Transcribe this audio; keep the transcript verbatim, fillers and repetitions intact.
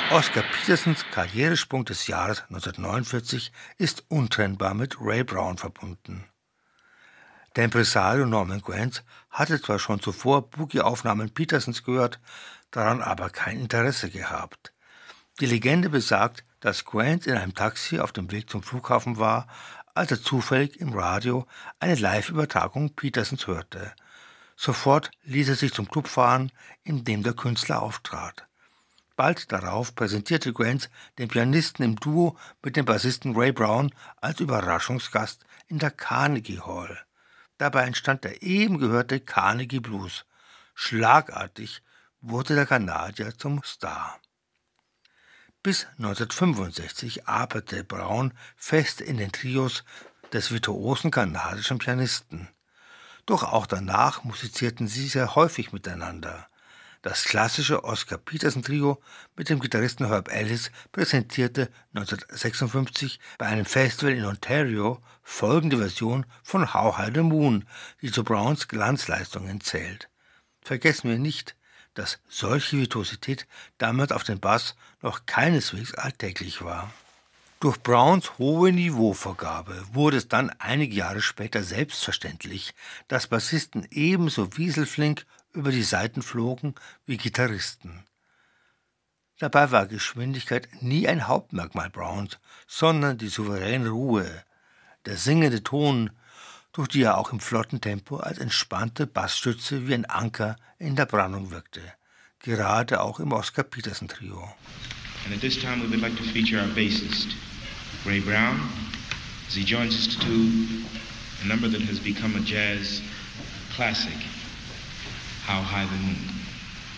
Oscar Petersons Karrieresprung des Jahres neunzehnhundertneunundvierzig ist untrennbar mit Ray Brown verbunden. Der Impresario Norman Granz hatte zwar schon zuvor Boogie-Aufnahmen Petersons gehört, daran aber kein Interesse gehabt. Die Legende besagt, dass Granz in einem Taxi auf dem Weg zum Flughafen war, als er zufällig im Radio eine Live-Übertragung Petersons hörte. Sofort ließ er sich zum Club fahren, in dem der Künstler auftrat. Bald darauf präsentierte Granz den Pianisten im Duo mit dem Bassisten Ray Brown als Überraschungsgast in der Carnegie Hall. Dabei entstand der eben gehörte Carnegie Blues. Schlagartig wurde der Kanadier zum Star. Bis neunzehnhundertfünfundsechzig arbeitete Brown fest in den Trios des virtuosen kanadischen Pianisten. Doch auch danach musizierten sie sehr häufig miteinander. Das klassische Oscar Peterson Trio mit dem Gitarristen Herb Ellis präsentierte neunzehnhundertsechsundfünfzig bei einem Festival in Ontario folgende Version von How High the Moon, die zu Browns Glanzleistungen zählt. Vergessen wir nicht, dass solche Virtuosität damals auf dem Bass noch keineswegs alltäglich war. Durch Browns hohe Niveauvorgabe wurde es dann einige Jahre später selbstverständlich, dass Bassisten ebenso wieselflink über die Saiten flogen wie Gitarristen. Dabei war Geschwindigkeit nie ein Hauptmerkmal Browns, sondern die souveräne Ruhe, der singende Ton, durch die er auch im flotten Tempo als entspannte Bassstütze wie ein Anker in der Brandung wirkte, gerade auch im Oscar Peterson Trio. And at this time we would like to feature our bassist, Ray Brown, as he joins us to do a number that has become a jazz classic, How High the Moon.